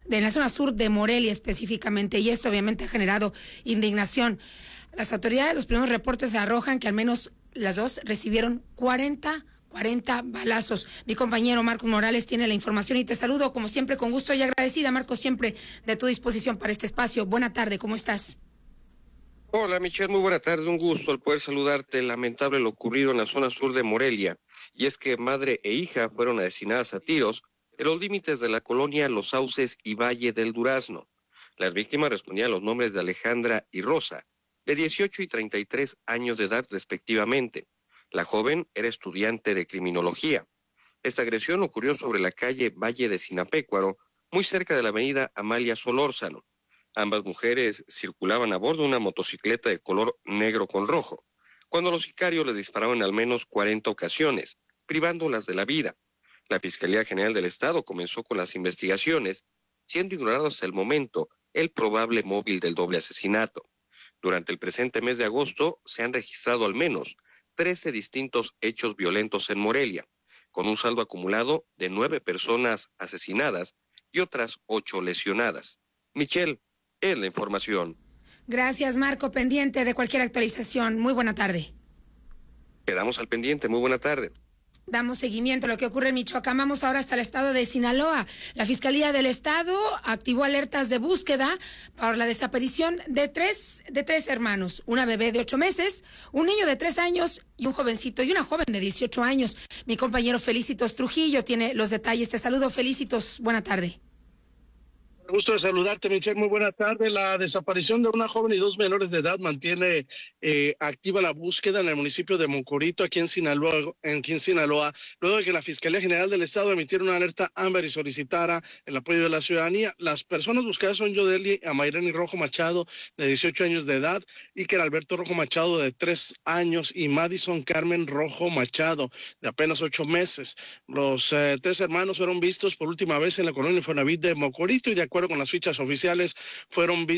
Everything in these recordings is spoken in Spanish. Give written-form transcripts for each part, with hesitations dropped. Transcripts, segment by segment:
de la zona sur de Morelia específicamente, y esto obviamente ha generado indignación. Las autoridades, los primeros reportes arrojan que al menos las dos recibieron 40 balazos. Mi compañero Marcos Morales tiene la información y te saludo como siempre con gusto y agradecida, Marcos, siempre de tu disposición para este espacio. Buena tarde, ¿cómo estás? Hola Michelle, muy buena tarde, un gusto al poder saludarte. Lamentable lo ocurrido en la zona sur de Morelia, y es que madre e hija fueron asesinadas a tiros en los límites de la colonia Los Sauces y Valle del Durazno. Las víctimas respondían a los nombres de Alejandra y Rosa, de 18 y 33 años de edad respectivamente. La joven era estudiante de criminología. Esta agresión ocurrió sobre la calle Valle de Sinapecuaro, muy cerca de la avenida Amalia Solórzano. Ambas mujeres circulaban a bordo de una motocicleta de color negro con rojo, cuando los sicarios les disparaban al menos 40 ocasiones, privándolas de la vida. La Fiscalía General del Estado comenzó con las investigaciones, siendo ignorado hasta el momento el probable móvil del doble asesinato. Durante el presente mes de agosto se han registrado al menos 13 distintos hechos violentos en Morelia, con un saldo acumulado de 9 personas asesinadas y otras 8 lesionadas. Michelle, es la información. Gracias, Marco, pendiente de cualquier actualización. Muy buena tarde. Quedamos al pendiente, muy buena tarde. Damos seguimiento a lo que ocurre en Michoacán. Vamos ahora hasta el estado de Sinaloa. La Fiscalía del Estado activó alertas de búsqueda por la desaparición de tres hermanos. Una bebé de 8 meses, un niño de 3 años y un jovencito y una joven de 18 años. Mi compañero Felicitos Trujillo tiene los detalles. Te saludo, Felicitos. Buena tarde. Gusto de saludarte, Michelle. Muy buena tarde. La desaparición de una joven y 2 menores de edad mantiene activa la búsqueda en el municipio de Mocorito, aquí en Sinaloa, luego de que la Fiscalía General del Estado emitiera una alerta Amber y solicitara el apoyo de la ciudadanía. Las personas buscadas son Yodeli Amairani Rojo Machado, de 18 años de edad, Iker Alberto Rojo Machado, de 3 años, y Madison Carmen Rojo Machado, de apenas 8 meses. Los 3 hermanos fueron vistos por última vez en la colonia Infonavit de Mocorito, y de acuerdo con las fichas oficiales fueron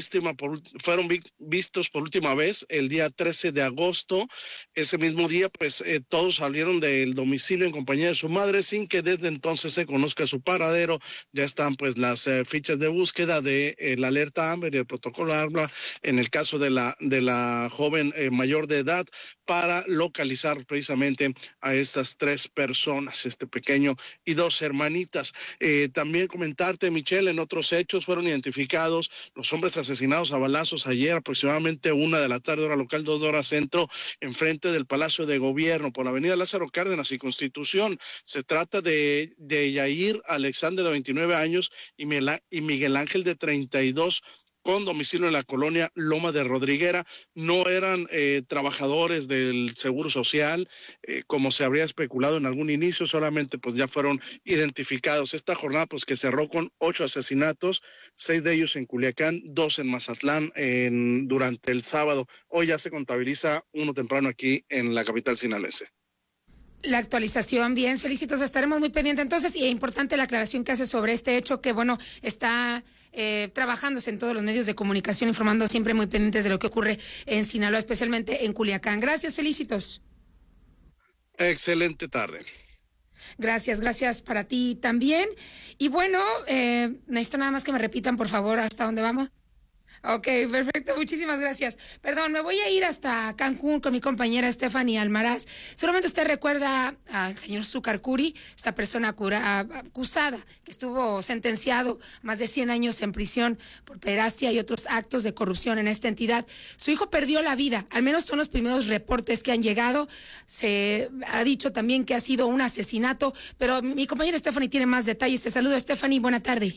vistos por última vez el día 13 de agosto. Ese mismo día, pues todos salieron del domicilio en compañía de su madre sin que desde entonces se conozca su paradero. Ya están pues las fichas de búsqueda de la alerta Amber y el protocolo AMBER en el caso de la joven mayor de edad, para localizar precisamente a estas 3 personas, este pequeño y 2 hermanitas. También comentarte, Michelle, en otros hechos fueron identificados los hombres asesinados a balazos ayer aproximadamente 1 de la tarde, hora local, 2 horas centro, enfrente del Palacio de Gobierno, por la avenida Lázaro Cárdenas y Constitución. Se trata de Yair Alexander, de 29 años, y Miguel Ángel, de 32, con domicilio en la colonia Loma de Rodriguera. No eran trabajadores del Seguro Social, como se habría especulado en algún inicio, solamente pues ya fueron identificados. Esta jornada pues que cerró con 8 asesinatos, 6 de ellos en Culiacán, 2 en Mazatlán durante el sábado. Hoy ya se contabiliza uno temprano aquí en la capital sinaloense. La actualización, bien, Felicitos, estaremos muy pendientes entonces, y es importante la aclaración que hace sobre este hecho que, bueno, está trabajándose en todos los medios de comunicación, informando siempre muy pendientes de lo que ocurre en Sinaloa, especialmente en Culiacán. Gracias, Felicitos. Excelente tarde. Gracias para ti también. Y bueno, necesito nada más que me repitan, por favor, hasta dónde vamos. Ok, perfecto, muchísimas gracias. Perdón, me voy a ir hasta Cancún con mi compañera Stephanie Almaraz. Seguramente usted recuerda al señor Zúcar Curi, esta persona acusada, que estuvo sentenciado más de 100 años en prisión por pederastia y otros actos de corrupción en esta entidad. Su hijo perdió la vida, al menos son los primeros reportes que han llegado. Se ha dicho también que ha sido un asesinato, pero mi compañera Stephanie tiene más detalles. Te saludo, Stephanie, buena tarde.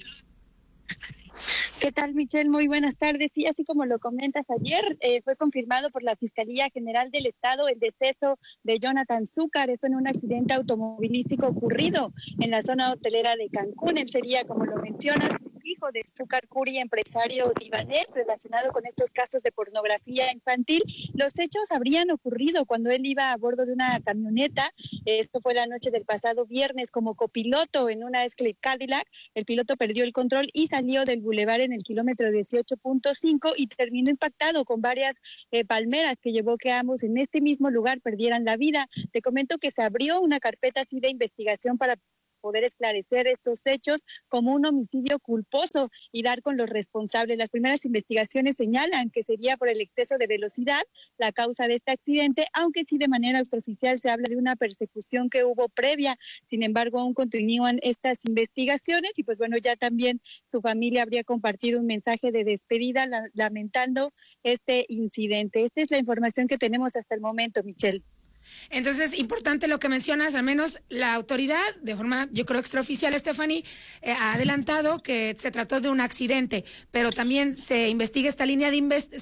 ¿Qué tal, Michelle? Muy buenas tardes. Sí, así como lo comentas ayer, fue confirmado por la Fiscalía General del Estado el deceso de Jonathan Zúcar, esto en un accidente automovilístico ocurrido en la zona hotelera de Cancún. Él sería, como lo mencionas, hijo de Zúcar Curi, empresario libanés relacionado con estos casos de pornografía infantil. Los hechos habrían ocurrido cuando él iba a bordo de una camioneta. Esto fue la noche del pasado viernes como copiloto en una Escalade Cadillac. El piloto perdió el control y salió del bulevar en el kilómetro 18.5 y terminó impactado con varias palmeras, que llevó que ambos en este mismo lugar perdieran la vida. Te comento que se abrió una carpeta así de investigación para poder esclarecer estos hechos como un homicidio culposo y dar con los responsables. Las primeras investigaciones señalan que sería por el exceso de velocidad la causa de este accidente, aunque sí de manera extraoficial se habla de una persecución que hubo previa. Sin embargo, aún continúan estas investigaciones y pues bueno, ya también su familia habría compartido un mensaje de despedida lamentando este incidente. Esta es la información que tenemos hasta el momento, Michelle. Entonces, importante lo que mencionas, al menos la autoridad, de forma, yo creo, extraoficial, Stephanie, ha adelantado que se trató de un accidente, pero también se investiga esta línea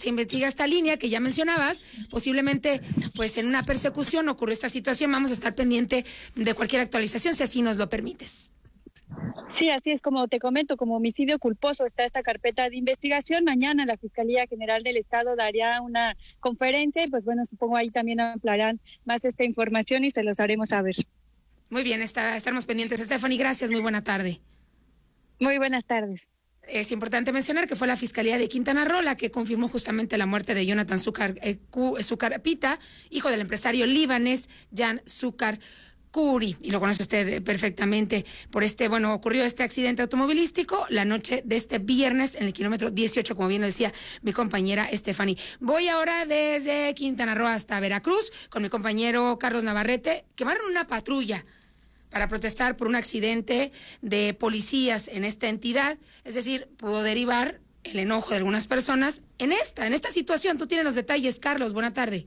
que ya mencionabas, posiblemente, pues en una persecución ocurrió esta situación. Vamos a estar pendiente de cualquier actualización, si así nos lo permites. Sí, así es, como te comento, como homicidio culposo está esta carpeta de investigación. Mañana la Fiscalía General del Estado daría una conferencia y pues bueno, supongo ahí también ampliarán más esta información y se los haremos saber. Muy bien, estaremos pendientes. Stephanie, gracias, muy buena tarde. Muy buenas tardes. Es importante mencionar que fue la Fiscalía de Quintana Roo la que confirmó justamente la muerte de Jonathan Zúcar Pita, hijo del empresario libanés Jan Zúcar Curi, y lo conoce usted perfectamente ocurrió este accidente automovilístico la noche de este viernes en el kilómetro 18, como bien lo decía mi compañera Stephanie. Voy ahora desde Quintana Roo hasta Veracruz con mi compañero Carlos Navarrete. Quemaron una patrulla para protestar por un accidente de policías en esta entidad, es decir, pudo derivar el enojo de algunas personas en esta situación. Tú tienes los detalles, Carlos, buena tarde.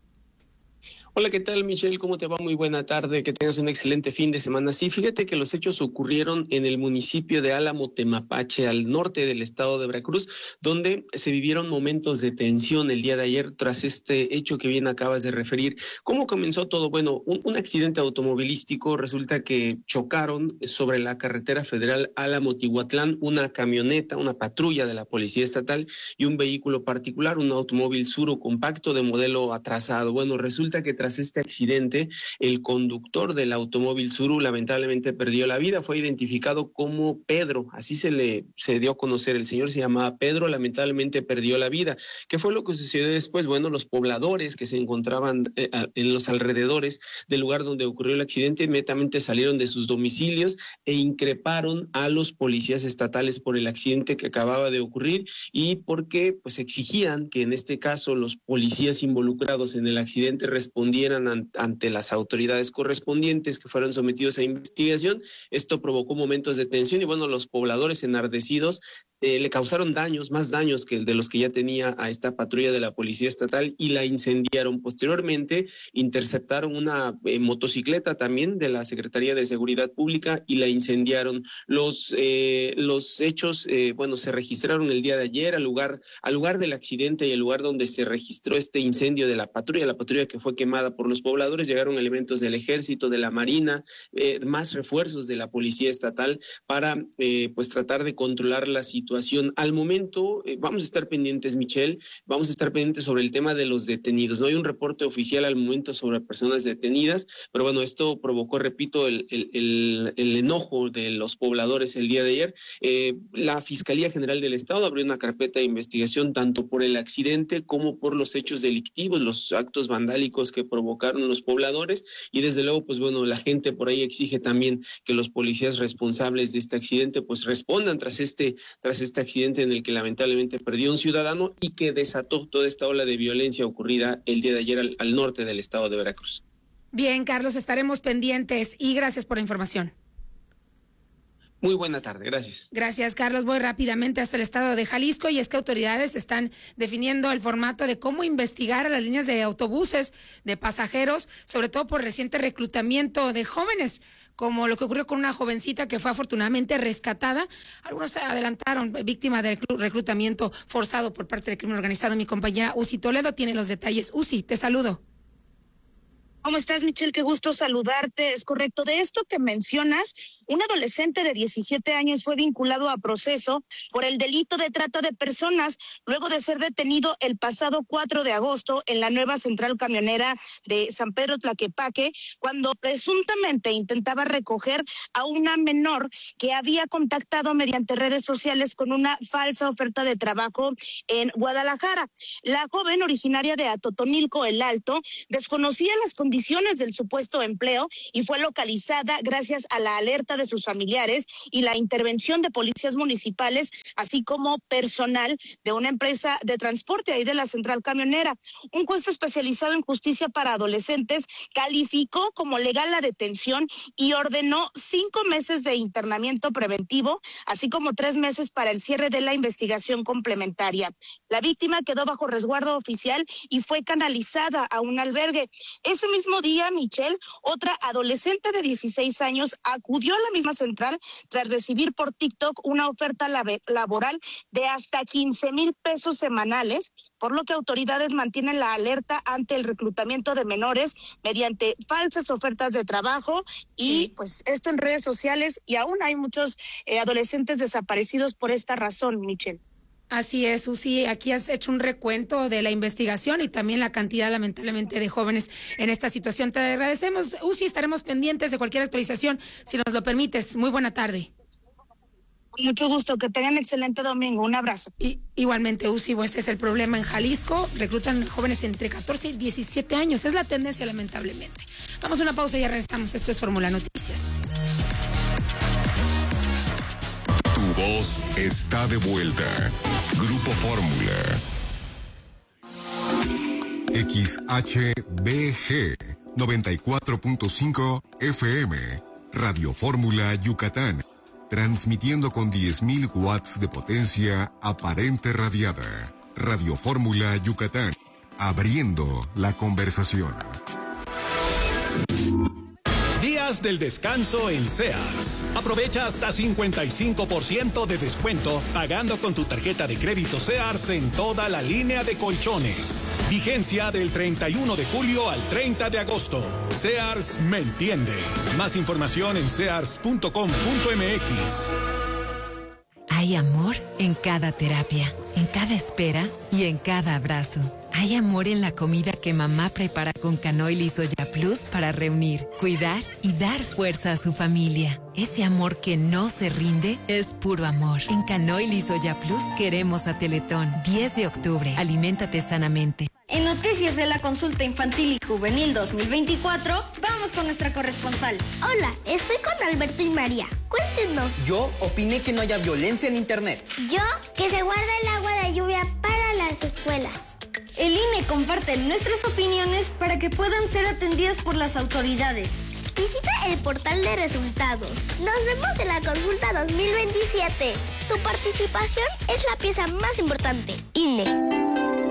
Hola, ¿qué tal, Michelle? ¿Cómo te va? Muy buena tarde, que tengas un excelente fin de semana. Sí, fíjate que los hechos ocurrieron en el municipio de Álamo, Temapache, al norte del estado de Veracruz, donde se vivieron momentos de tensión el día de ayer tras este hecho que bien acabas de referir. ¿Cómo comenzó todo? Bueno, un accidente automovilístico. Resulta que chocaron sobre la carretera federal Álamo-Tihuatlán una camioneta, una patrulla de la Policía Estatal y un vehículo particular, un automóvil Tsuru compacto de modelo atrasado. Bueno, resulta que tras este accidente, el conductor del automóvil Tsuru lamentablemente perdió la vida. Fue identificado como Pedro, así se dio a conocer. El señor se llamaba Pedro, lamentablemente perdió la vida. ¿Qué fue lo que sucedió después? Bueno, los pobladores que se encontraban en los alrededores del lugar donde ocurrió el accidente inmediatamente salieron de sus domicilios e increparon a los policías estatales por el accidente que acababa de ocurrir y porque pues exigían que en este caso los policías involucrados en el accidente respondieran ante las autoridades correspondientes que fueron sometidos a investigación. Esto provocó momentos de tensión y bueno, los pobladores enardecidos le causaron más daños que el de los que ya tenía a esta patrulla de la Policía Estatal y la incendiaron. Posteriormente interceptaron una motocicleta también de la Secretaría de Seguridad Pública y la incendiaron. Los hechos, se registraron el día de ayer al lugar del accidente y al lugar donde se registró este incendio de la patrulla que fue quemada por los pobladores. Llegaron elementos del Ejército, de la Marina, más refuerzos de la Policía Estatal para tratar de controlar la situación. Al momento vamos a estar pendientes, Michelle, vamos a estar pendientes sobre el tema de los detenidos. No hay un reporte oficial al momento sobre personas detenidas, pero bueno, esto provocó, repito, el enojo de los pobladores el día de ayer. La Fiscalía General del Estado abrió una carpeta de investigación tanto por el accidente como por los hechos delictivos, los actos vandálicos que provocaron los pobladores y desde luego, pues bueno, la gente por ahí exige también que los policías responsables de este accidente pues respondan tras este accidente en el que lamentablemente perdió un ciudadano y que desató toda esta ola de violencia ocurrida el día de ayer al norte del estado de Veracruz. Bien, Carlos, estaremos pendientes y gracias por la información. Muy buena tarde, gracias. Gracias, Carlos. Voy rápidamente hasta el estado de Jalisco y es que autoridades están definiendo el formato de cómo investigar a las líneas de autobuses de pasajeros, sobre todo por reciente reclutamiento de jóvenes, como lo que ocurrió con una jovencita que fue afortunadamente rescatada. Algunos se adelantaron, víctima de reclutamiento forzado por parte del crimen organizado. Mi compañera Uzi Toledo tiene los detalles. Uzi, te saludo. ¿Cómo estás, Michelle? Qué gusto saludarte. Es correcto. De esto que mencionas, un adolescente de 17 años fue vinculado a proceso por el delito de trata de personas luego de ser detenido el pasado 4 de agosto en la nueva central camionera de San Pedro Tlaquepaque, cuando presuntamente intentaba recoger a una menor que había contactado mediante redes sociales con una falsa oferta de trabajo en Guadalajara. La joven, originaria de Atotonilco, El Alto, desconocía las condiciones del supuesto empleo y fue localizada gracias a la alerta visita de sus familiares y la intervención de policías municipales, así como personal de una empresa de transporte ahí de la central camionera. Un juez especializado en justicia para adolescentes calificó como legal la detención y ordenó 5 meses de internamiento preventivo, así como 3 meses para el cierre de la investigación complementaria. La víctima quedó bajo resguardo oficial y fue canalizada a un albergue. Ese mismo día, Michelle, otra adolescente de 16 años acudió a la misma central tras recibir por TikTok una oferta laboral de hasta 15,000 pesos semanales, por lo que autoridades mantienen la alerta ante el reclutamiento de menores mediante falsas ofertas de trabajo y pues esto en redes sociales, y aún hay muchos adolescentes desaparecidos por esta razón, Michelle. Así es, Uzi, aquí has hecho un recuento de la investigación y también la cantidad, lamentablemente, de jóvenes en esta situación. Te agradecemos, Uzi, estaremos pendientes de cualquier actualización, si nos lo permites. Muy buena tarde. Mucho gusto, que tengan excelente domingo, un abrazo. Y, igualmente, Uzi, pues es el problema en Jalisco, reclutan jóvenes entre 14 y 17 años, es la tendencia, lamentablemente. Vamos a una pausa y ya regresamos, esto es Fórmula Noticias. Tu voz está de vuelta. Grupo Fórmula. XHBG 94.5 FM. Radio Fórmula Yucatán. Transmitiendo con 10,000 watts de potencia aparente radiada. Radio Fórmula Yucatán. Abriendo la conversación. Días del descanso en Sears. Aprovecha hasta 55% de descuento pagando con tu tarjeta de crédito Sears en toda la línea de colchones. Vigencia del 31 de julio al 30 de agosto. Sears me entiende. Más información en sears.com.mx. Hay amor en cada terapia, en cada espera y en cada abrazo. Hay amor en la comida que mamá prepara con canoil y soya plus para reunir, cuidar y dar fuerza a su familia. Ese amor que no se rinde es puro amor. En canoil y soya plus queremos a Teletón. 10 de octubre. Aliméntate sanamente. En Noticias de la Consulta Infantil y Juvenil 2024, vamos con nuestra corresponsal. Hola, estoy con Alberto y María. Cuéntenos. Yo opiné que no haya violencia en internet. Yo, que se guarda el agua de lluvia para las escuelas. El INE comparte nuestras opiniones para que puedan ser atendidas por las autoridades. Visita el portal de resultados. Nos vemos en la consulta 2027. Tu participación es la pieza más importante. INE.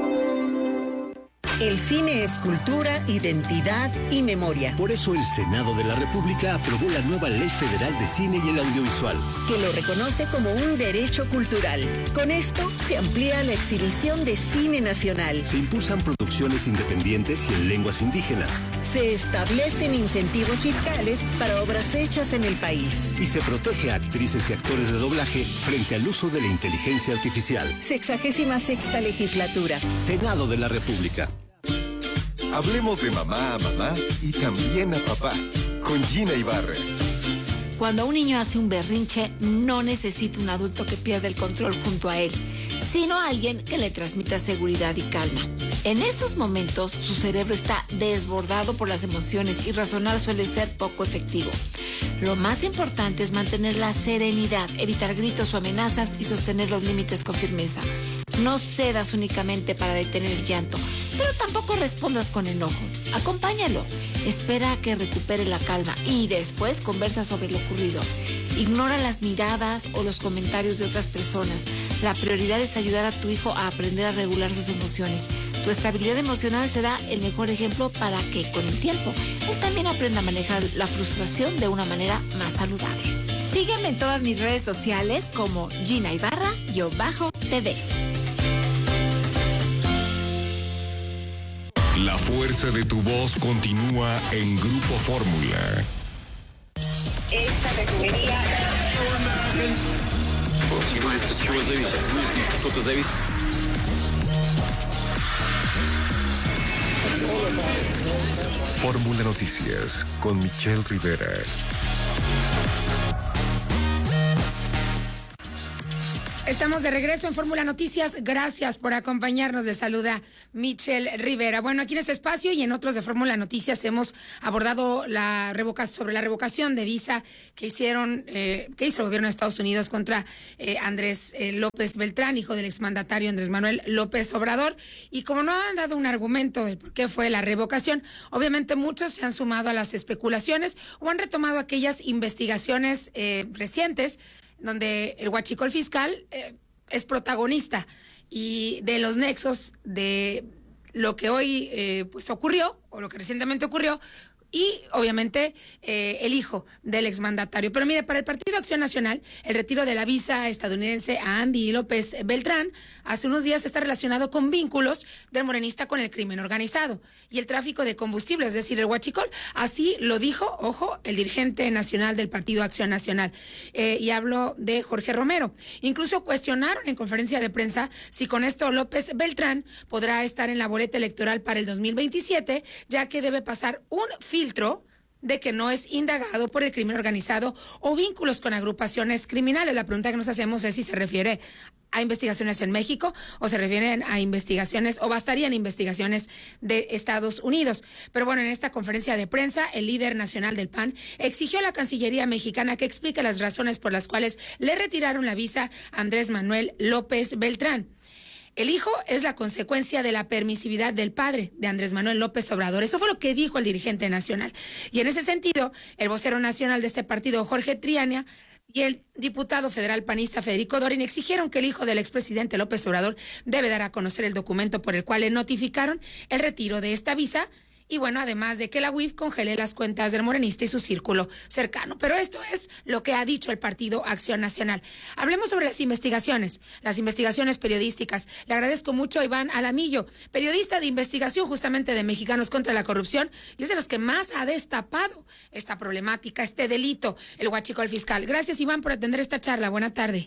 El cine es cultura, identidad y memoria. Por eso el Senado de la República aprobó la nueva Ley Federal de Cine y el Audiovisual, que lo reconoce como un derecho cultural. Con esto se amplía la exhibición de cine nacional. Se impulsan producciones independientes y en lenguas indígenas. Se establecen incentivos fiscales para obras hechas en el país. Y se protege a actrices y actores de doblaje frente al uso de la inteligencia artificial. 66ª legislatura. Senado de la República. Hablemos de mamá a mamá y también a papá, con Gina Ibarra. Cuando un niño hace un berrinche, no necesita un adulto que pierda el control junto a él, sino alguien que le transmita seguridad y calma. En esos momentos, su cerebro está desbordado por las emociones y razonar suele ser poco efectivo. Lo más importante es mantener la serenidad, evitar gritos o amenazas y sostener los límites con firmeza. No cedas únicamente para detener el llanto, pero tampoco respondas con enojo. Acompáñalo, espera a que recupere la calma y después conversa sobre lo ocurrido. Ignora las miradas o los comentarios de otras personas. La prioridad es ayudar a tu hijo a aprender a regular sus emociones. Tu estabilidad emocional será el mejor ejemplo para que, con el tiempo, él también aprenda a manejar la frustración de una manera más saludable. Sígueme en todas mis redes sociales como Gina Ibarra-TV. La fuerza de tu voz continúa en Grupo Fórmula. Esta refinería... Fórmula Noticias con Michelle Rivera. Estamos de regreso en Fórmula Noticias. Gracias por acompañarnos. Les saluda Michelle Rivera. Bueno, aquí en este espacio y en otros de Fórmula Noticias hemos abordado sobre la revocación de visa que hizo el gobierno de Estados Unidos contra Andrés López Beltrán, hijo del exmandatario Andrés Manuel López Obrador. Y como no han dado un argumento de por qué fue la revocación, obviamente muchos se han sumado a las especulaciones o han retomado aquellas investigaciones recientes donde el huachicol fiscal es protagonista y de los nexos de lo que hoy pues ocurrió o lo que recientemente ocurrió y obviamente el hijo del exmandatario. Pero mire, para el Partido Acción Nacional, el retiro de la visa estadounidense a Andy López Beltrán hace unos días está relacionado con vínculos del morenista con el crimen organizado y el tráfico de combustible, es decir, el huachicol. Así lo dijo, ojo, el dirigente nacional del Partido Acción Nacional. Y hablo de Jorge Romero. Incluso cuestionaron en conferencia de prensa si con esto López Beltrán podrá estar en la boleta electoral para el 2027, ya que debe pasar un filtro de que no es indagado por el crimen organizado o vínculos con agrupaciones criminales. La pregunta que nos hacemos es si se refiere a investigaciones en México o se refieren a investigaciones o bastarían investigaciones de Estados Unidos. Pero bueno, en esta conferencia de prensa, el líder nacional del PAN exigió a la Cancillería mexicana que explique las razones por las cuales le retiraron la visa a Andrés Manuel López Beltrán. El hijo es la consecuencia de la permisividad del padre de Andrés Manuel López Obrador. Eso fue lo que dijo el dirigente nacional. Y en ese sentido, el vocero nacional de este partido, Jorge Triana, y el diputado federal panista Federico Dorin exigieron que el hijo del expresidente López Obrador debe dar a conocer el documento por el cual le notificaron el retiro de esta visa. Y bueno, además de que la UIF congele las cuentas del morenista y su círculo cercano. Pero esto es lo que ha dicho el Partido Acción Nacional. Hablemos sobre las investigaciones periodísticas. Le agradezco mucho a Iván Alamillo, periodista de investigación justamente de Mexicanos contra la Corrupción, y es de los que más ha destapado esta problemática, este delito, el huachicol fiscal. Gracias, Iván, por atender esta charla. Buena tarde.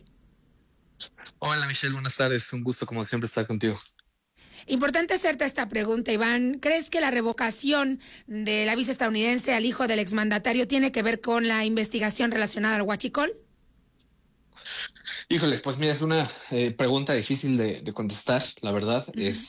Hola, Michelle, buenas tardes. Un gusto, como siempre, estar contigo. Importante hacerte esta pregunta, Iván. ¿Crees que la revocación de la visa estadounidense al hijo del exmandatario tiene que ver con la investigación relacionada al huachicol? Híjole, pues mira, es una pregunta difícil de contestar, la verdad.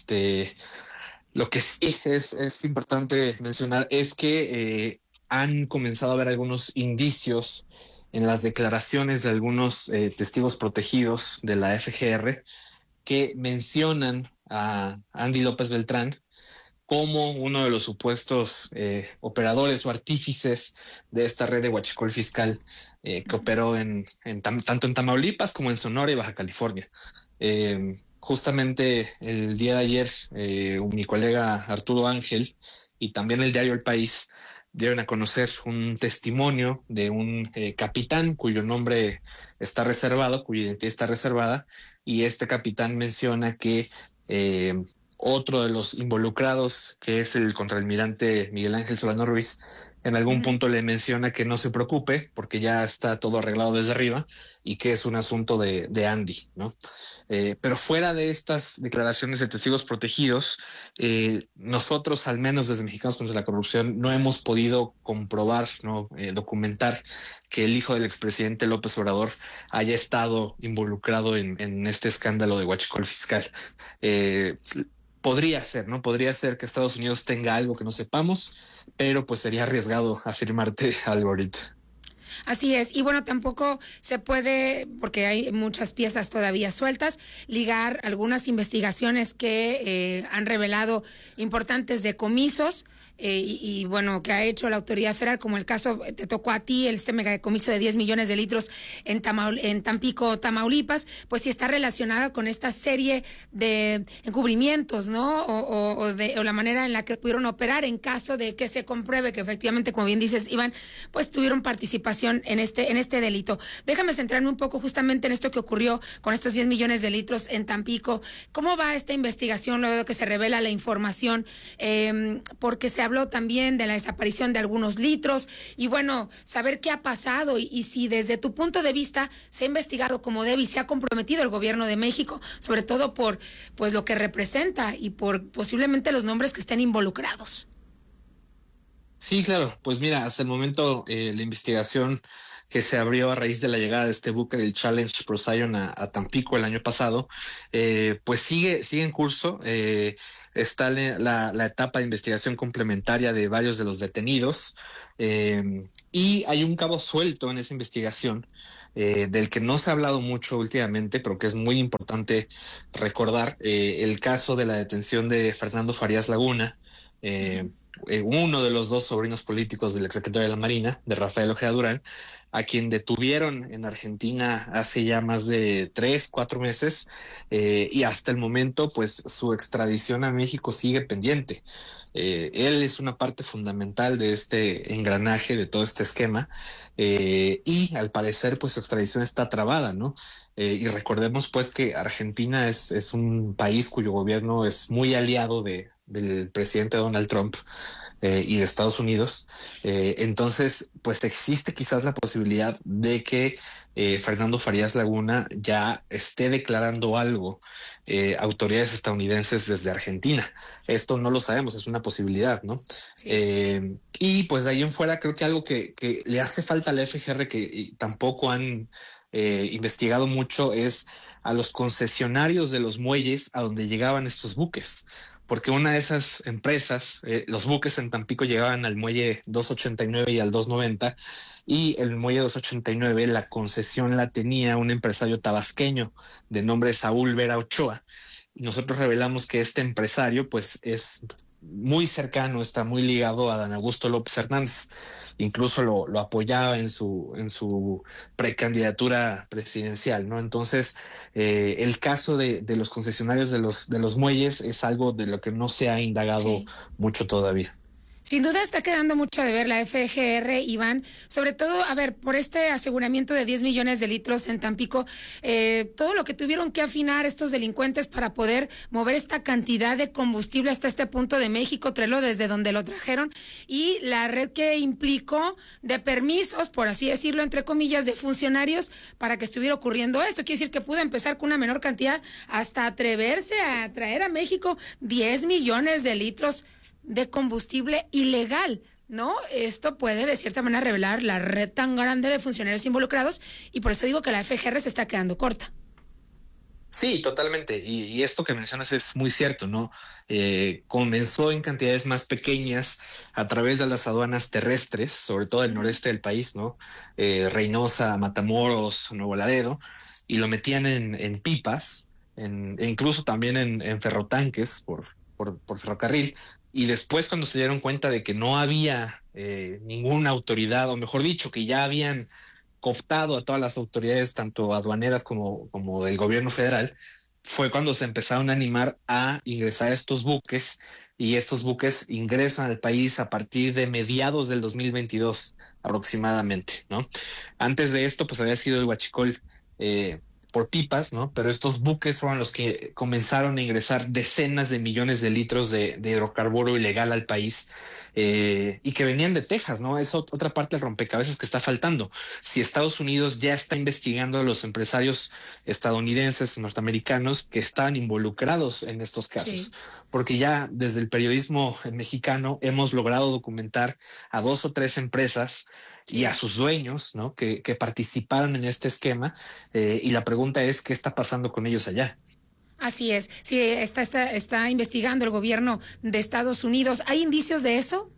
Lo que sí es importante mencionar es que han comenzado a haber algunos indicios en las declaraciones de algunos testigos protegidos de la FGR que mencionan a Andy López Beltrán como uno de los supuestos operadores o artífices de esta red de huachicol fiscal que operó tanto en Tamaulipas como en Sonora y Baja California. Justamente el día de ayer mi colega Arturo Ángel y también el diario El País dieron a conocer un testimonio de un capitán cuyo nombre está reservado, cuya identidad está reservada, y este capitán menciona que otro de los involucrados, que es el contraalmirante Miguel Ángel Solano Ruiz, en algún punto le menciona que no se preocupe porque ya está todo arreglado desde arriba y que es un asunto de Andy, ¿no? Pero fuera de estas declaraciones de testigos protegidos, nosotros, al menos desde Mexicanos contra la Corrupción, no hemos podido comprobar, ¿no? Documentar que el hijo del expresidente López Obrador haya estado involucrado en este escándalo de huachicol fiscal. Podría ser, ¿no? Podría ser que Estados Unidos tenga algo que no sepamos, pero pues sería arriesgado afirmarte algo ahorita. Así es, y bueno, tampoco se puede, porque hay muchas piezas todavía sueltas, ligar algunas investigaciones que han revelado importantes decomisos y bueno, que ha hecho la autoridad federal, como el caso, te tocó a ti, este megadecomiso de 10 millones de litros en Tampico, Tamaulipas, pues sí está relacionada con esta serie de encubrimientos, ¿no? O la manera en la que pudieron operar en caso de que se compruebe que efectivamente, como bien dices, Iván, pues tuvieron participación en este delito. Déjame centrarme un poco justamente en esto que ocurrió con estos 10 millones de litros en Tampico. ¿Cómo va esta investigación luego de que se revela la información? Porque se habló también de la desaparición de algunos litros y bueno, saber qué ha pasado y si desde tu punto de vista se ha investigado como debe y se ha comprometido el gobierno de México, sobre todo por pues lo que representa y por posiblemente los nombres que estén involucrados. Sí, claro. Pues mira, hasta el momento la investigación que se abrió a raíz de la llegada de este buque del Challenge Poseidon a Tampico el año pasado, pues sigue en curso. Está la etapa de investigación complementaria de varios de los detenidos, y hay un cabo suelto en esa investigación, del que no se ha hablado mucho últimamente, pero que es muy importante recordar, el caso de la detención de Fernando Farías Laguna, uno de los dos sobrinos políticos del exsecretario de la Marina, de Rafael Ojeda Durán, a quien detuvieron en Argentina hace ya más de 3-4 meses, y hasta el momento pues su extradición a México sigue pendiente. Él es una parte fundamental de este engranaje, de todo este esquema, y al parecer pues su extradición está trabada, ¿no? Y recordemos pues que Argentina es un país cuyo gobierno es muy aliado del presidente Donald Trump, y de Estados Unidos. Entonces, pues existe quizás la posibilidad de que Fernando Farías Laguna ya esté declarando algo autoridades estadounidenses desde Argentina. Esto no lo sabemos, es una posibilidad, ¿no? Sí. Y pues de ahí en fuera creo que algo que le hace falta a la FGR, que tampoco han investigado mucho, es a los concesionarios de los muelles a donde llegaban estos buques. Porque una de esas empresas, los buques en Tampico llegaban al muelle 289 y al 290, y el muelle 289, la concesión la tenía un empresario tabasqueño de nombre Saúl Vera Ochoa. Y nosotros revelamos que este empresario pues es muy cercano, está muy ligado a Dan Augusto López Hernández. Incluso lo apoyaba en su precandidatura presidencial, ¿no? Entonces, el caso de los concesionarios de los muelles es algo de lo que no se ha indagado mucho todavía. Sin duda está quedando mucho de ver la FGR, Iván, sobre todo, a ver, por este aseguramiento de 10 millones de litros en Tampico, todo lo que tuvieron que afinar estos delincuentes para poder mover esta cantidad de combustible hasta este punto de México, traerlo desde donde lo trajeron, y la red que implicó de permisos, por así decirlo, entre comillas, de funcionarios para que estuviera ocurriendo esto. Quiere decir que pudo empezar con una menor cantidad hasta atreverse a traer a México 10 millones de litros de combustible ilegal, ¿no? Esto puede de cierta manera revelar la red tan grande de funcionarios involucrados, y por eso digo que la FGR se está quedando corta. Sí, totalmente. Y esto que mencionas es muy cierto, ¿no? Comenzó en cantidades más pequeñas a través de las aduanas terrestres, sobre todo del noreste del país, ¿no? Reynosa, Matamoros, Nuevo Laredo, y lo metían en pipas, e incluso también en ferrotanques por ferrocarril. Y después, cuando se dieron cuenta de que no había ninguna autoridad, o mejor dicho, que ya habían cooptado a todas las autoridades, tanto aduaneras como del gobierno federal, fue cuando se empezaron a animar a ingresar estos buques, y estos buques ingresan al país a partir de mediados del 2022 aproximadamente, ¿no? Antes de esto, pues había sido el huachicol por pipas, ¿no? Pero estos buques fueron los que comenzaron a ingresar decenas de millones de litros de hidrocarburo ilegal al país, y que venían de Texas, ¿no? Es otra parte del rompecabezas que está faltando. Si Estados Unidos ya está investigando a los empresarios estadounidenses, norteamericanos, que estaban involucrados en estos casos, porque ya desde el periodismo mexicano hemos logrado documentar a 2 o 3 empresas y a sus dueños, ¿no? Que participaron en este esquema, y la pregunta es, ¿qué está pasando con ellos allá? Así es, sí, está investigando el gobierno de Estados Unidos. ¿Hay indicios de eso?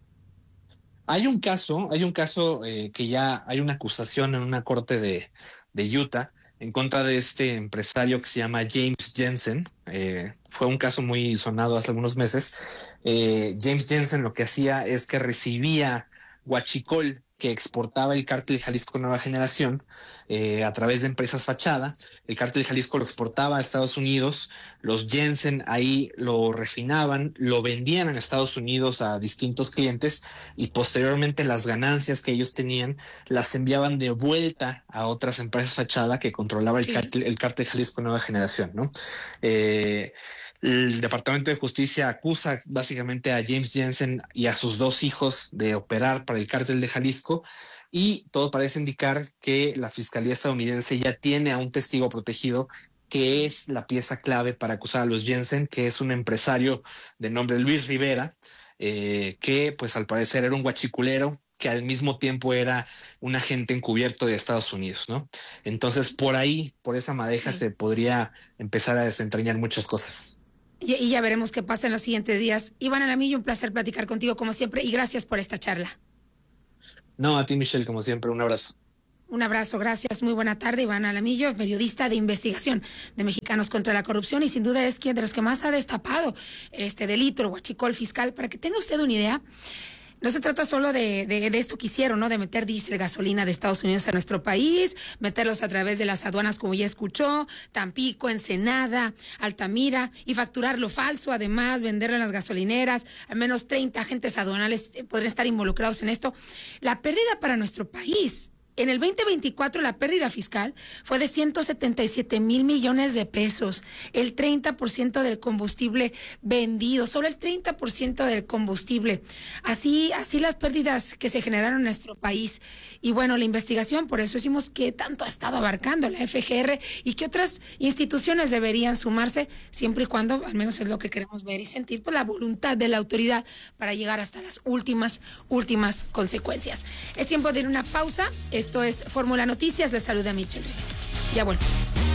Hay un caso que ya hay una acusación en una corte de Utah en contra de este empresario que se llama James Jensen. Fue un caso muy sonado hace algunos meses. James Jensen lo que hacía es que recibía huachicol que exportaba el Cártel Jalisco Nueva Generación a través de empresas fachada. El Cártel Jalisco lo exportaba a Estados Unidos, los Jensen ahí lo refinaban, lo vendían en Estados Unidos a distintos clientes, y posteriormente las ganancias que ellos tenían las enviaban de vuelta a otras empresas fachada que controlaba el Cártel Jalisco Nueva Generación, ¿no? El Departamento de Justicia acusa básicamente a James Jensen y a sus 2 hijos de operar para el Cártel de Jalisco, y todo parece indicar que la Fiscalía estadounidense ya tiene a un testigo protegido que es la pieza clave para acusar a los Jensen, que es un empresario de nombre Luis Rivera, que pues al parecer era un huachiculero que al mismo tiempo era un agente encubierto de Estados Unidos, ¿no? Entonces, por ahí, por esa madeja, se podría empezar a desentrañar muchas cosas. Y ya veremos qué pasa en los siguientes días. Iván Alamillo, un placer platicar contigo como siempre y gracias por esta charla. No, a ti, Michelle, como siempre, un abrazo. Un abrazo, gracias. Muy buena tarde, Iván Alamillo, periodista de investigación de Mexicanos contra la Corrupción y sin duda es quien de los que más ha destapado este delito, el huachicol fiscal. Para que tenga usted una idea, no se trata solo de esto que hicieron, ¿no? De meter diésel, gasolina de Estados Unidos a nuestro país, meterlos a través de las aduanas, como ya escuchó, Tampico, Ensenada, Altamira, y facturar lo falso, además, venderlo en las gasolineras. Al menos 30 agentes aduanales podrían estar involucrados en esto. La pérdida para nuestro país. En el 2024 la pérdida fiscal fue de 177 mil millones de pesos, el 30% del combustible vendido, solo el 30% del combustible. Así las pérdidas que se generaron en nuestro país. Y bueno, la investigación, por eso decimos que tanto ha estado abarcando la FGR y que otras instituciones deberían sumarse, siempre y cuando, al menos es lo que queremos ver y sentir, pues la voluntad de la autoridad para llegar hasta las últimas consecuencias. Es tiempo de ir a una pausa. Esto es Fórmula Noticias. Les saluda Michelle. Ya vuelvo.